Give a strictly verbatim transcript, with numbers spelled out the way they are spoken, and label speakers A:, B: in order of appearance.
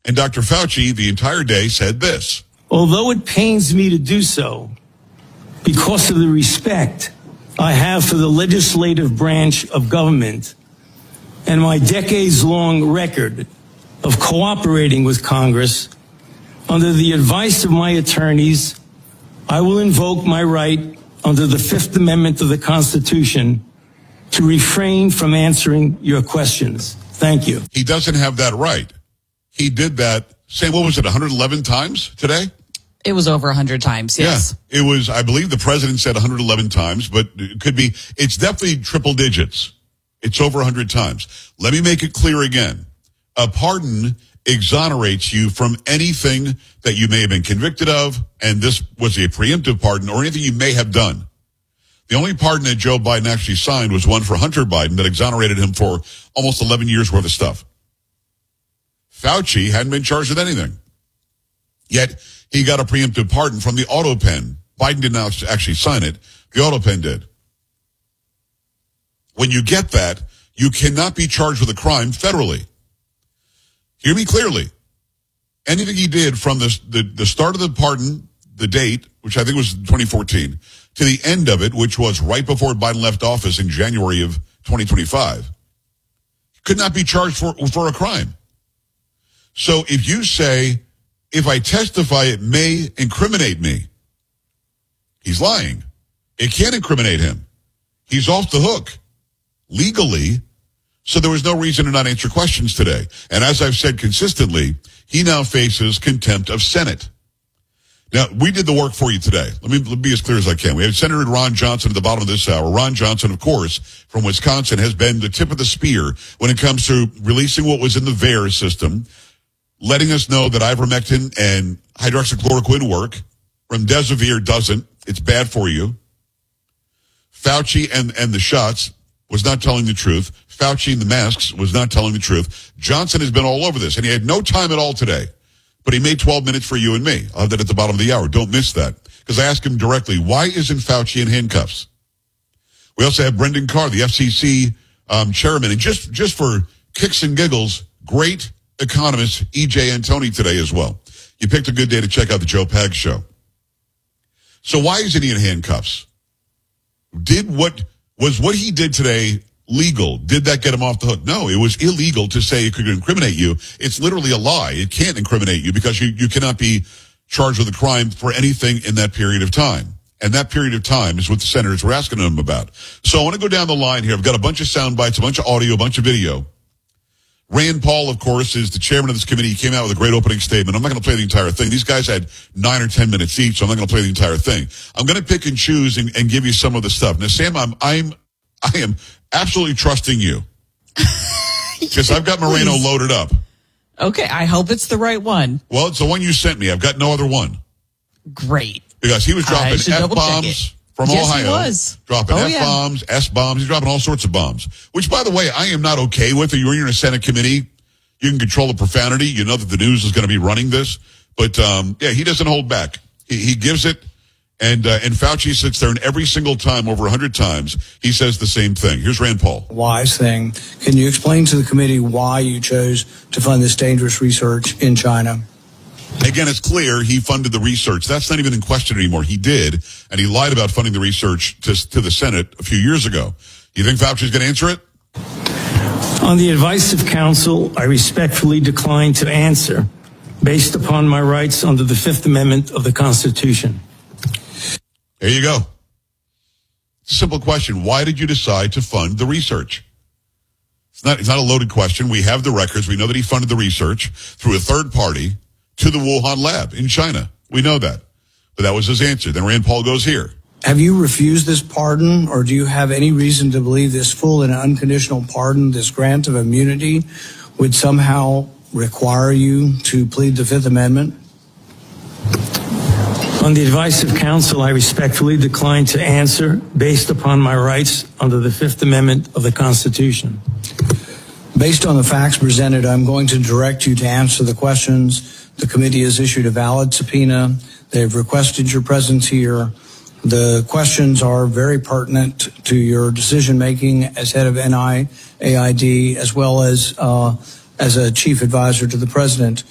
A: And Doctor Fauci, the entire day, said this.
B: Although it pains me to do so, because of the respect I have for the legislative branch of government and my decades-long record of cooperating with Congress, under the advice of my attorneys, I will invoke my right under the Fifth Amendment of the Constitution to refrain from answering your questions. Thank you.
A: He doesn't have that right. He did that, say, what was it, one hundred eleven times today?
C: It was over one hundred times, yes.
A: Yeah, it was, I believe the president said one hundred eleven times, but it could be, it's definitely triple digits. It's over one hundred times. Let me make it clear again. A pardon exonerates you from anything that you may have been convicted of, and this was a preemptive pardon, or anything you may have done. The only pardon that Joe Biden actually signed was one for Hunter Biden that exonerated him for almost eleven years worth of stuff. Fauci hadn't been charged with anything. Yet, he got a preemptive pardon from the auto pen. Biden did not actually sign it. The auto pen did. When you get that, you cannot be charged with a crime federally. Hear me clearly. Anything he did from the, the, the start of the pardon, the date, which I think was twenty fourteen, to the end of it, which was right before Biden left office in January of twenty twenty-five, could not be charged for, for a crime. So if you say, if I testify, it may incriminate me, he's lying. It can't incriminate him. He's off the hook legally. So there was no reason to not answer questions today. And as I've said consistently, he now faces contempt of Senate. Now, we did the work for you today. Let me, let me be as clear as I can. We have Senator Ron Johnson at the bottom of this hour. Ron Johnson, of course, from Wisconsin, has been the tip of the spear when it comes to releasing what was in the V A E R system, letting us know that ivermectin and hydroxychloroquine work. Remdesivir doesn't. It's bad for you. Fauci and, and the shots was not telling the truth. Fauci and the masks was not telling the truth. Johnson has been all over this, and he had no time at all today. But he made twelve minutes for you and me. I'll have that at the bottom of the hour. Don't miss that. Because I asked him directly, why isn't Fauci in handcuffs? We also have Brendan Carr, the F C C um, chairman. And just, just for kicks and giggles, great economist E J Antoni today as well. You picked a good day to check out the Joe Pags show. So why isn't he in handcuffs? Did what, was what he did today legal? Did that get him off the hook? No, it was illegal to say it could incriminate you. It's literally a lie. It can't incriminate you because you, you cannot be charged with a crime for anything in that period of time. And that period of time is what the senators were asking him about. So I want to go down the line here. I've got a bunch of sound bites, a bunch of audio, a bunch of video. Rand Paul, of course, is the chairman of this committee. He came out with a great opening statement. I'm not going to play the entire thing. These guys had nine or ten minutes each, so I'm not going to play the entire thing. I'm going to pick and choose and, and give you some of the stuff. Now, Sam, I'm, I'm, I am absolutely trusting you because I've got Moreno loaded up.
C: Okay, I hope it's the right one.
A: Well, it's the one you sent me. I've got no other one.
C: Great.
A: Because he was dropping F-bombs from
C: yes,
A: Ohio.
C: He was.
A: Dropping
C: oh,
A: F-bombs,
C: yeah.
A: S-bombs. He's dropping all sorts of bombs. Which, by the way, I am not okay with. You're in a Senate committee. You can control the profanity. You know that the news is going to be running this. But, um, yeah, he doesn't hold back. He, he gives it. And uh, and Fauci sits there, and every single time, over a hundred times, he says the same thing. Here's Rand Paul.
D: Wise thing. Can you explain to the committee why you chose to fund this dangerous research in China?
A: Again, it's clear he funded the research. That's not even in question anymore. He did, and he lied about funding the research to, to the Senate a few years ago. You think Fauci's going to answer it?
B: On the advice of counsel, I respectfully decline to answer based upon my rights under the Fifth Amendment of the Constitution.
A: There you go. Simple question. Why did you decide to fund the research? It's not, it's not a loaded question. We have the records. We know that he funded the research through a third party to the Wuhan lab in China. We know that. But that was his answer. Then Rand Paul goes here.
D: Have you refused this pardon, or do you have any reason to believe this full and unconditional pardon, this grant of immunity, would somehow require you to plead the Fifth Amendment?
B: On the advice of counsel, I respectfully decline to answer based upon my rights under the Fifth Amendment of the Constitution.
D: Based on the facts presented, I'm going to direct you to answer the questions. The committee has issued a valid subpoena. They've requested your presence here. The questions are very pertinent to your decision-making as head of N I A I D, as well as uh, as a chief advisor to the president.